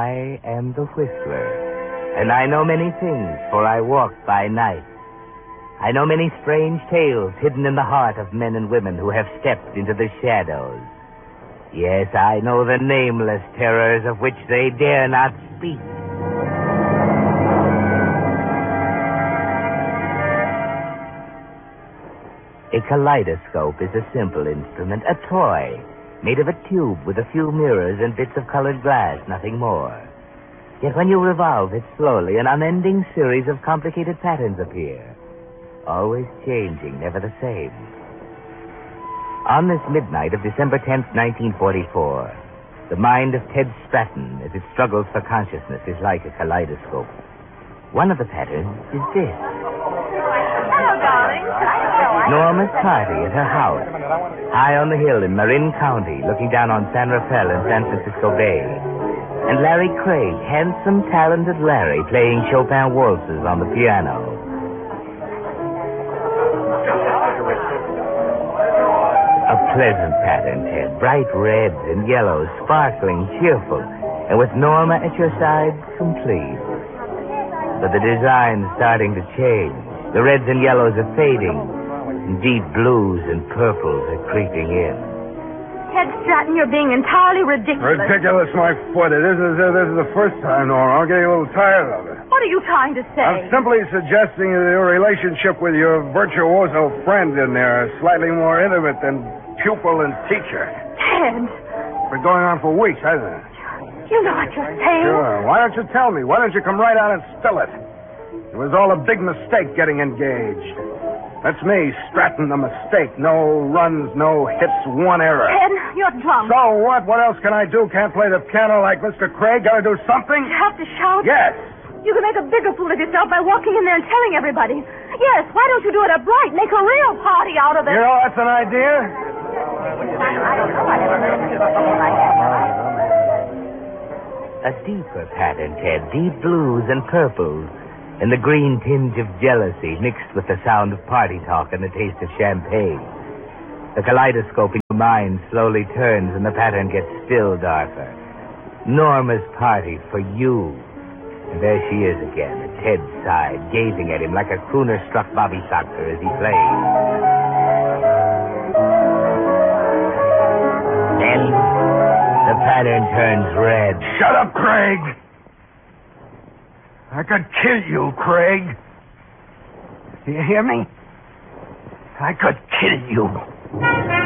I am the Whistler, and I know many things, for I walk by night. I know many strange tales hidden in the heart of men and women who have stepped into the shadows. Yes, I know the nameless terrors of which they dare not speak. A kaleidoscope is a simple instrument, a toy, made of a tube with a few mirrors and bits of colored glass, nothing more. Yet when you revolve it slowly, an unending series of complicated patterns appear, always changing, never the same. On this midnight of December 10th, 1944, the mind of Ted Stratton, as it struggles for consciousness, is like a kaleidoscope. One of the patterns is this. Hello, darling. Norma's party at her house, high on the hill in Marin County, looking down on San Rafael and San Francisco Bay. And Larry Craig, handsome, talented Larry, playing Chopin waltzes on the piano. A pleasant pattern, Ted. Bright reds and yellows, sparkling, cheerful. And with Norma at your side, complete. But the design's starting to change. The reds and yellows are fading. And deep blues and purples are creeping in. Ted Stratton, you're being entirely ridiculous. Ridiculous, my foot. This is the first time, Nora. I'm getting a little tired of it. What are you trying to say? I'm simply suggesting that your relationship with your virtuoso friend in there is slightly more intimate than pupil and teacher. Ted. It's been going on for weeks, hasn't it? You know what you're saying. Sure. Why don't you tell me? Why don't you come right out and spill it? It was all a big mistake getting engaged. That's me, Stratton, the mistake. No runs, no hits, one error. Ted, you're drunk. So what? What else can I do? Can't play the piano like Mr. Craig? Gotta do something? You have to shout? Yes. You can make a bigger fool of yourself by walking in there and telling everybody. Yes, why don't you do it upright? Make a real party out of it. You know, that's an idea. I don't know. I never heard of anything like that. A deeper pattern, Ted. Deep blues and purples. And the green tinge of jealousy mixed with the sound of party talk and the taste of champagne. The kaleidoscope in your mind slowly turns and the pattern gets still darker. Norma's party for you. And there she is again, at Ted's side, gazing at him like a crooner-struck Bobby Soxer as he plays. Then the pattern turns red. Shut up, Craig. I could kill you, Craig. Do you hear me? I could kill you.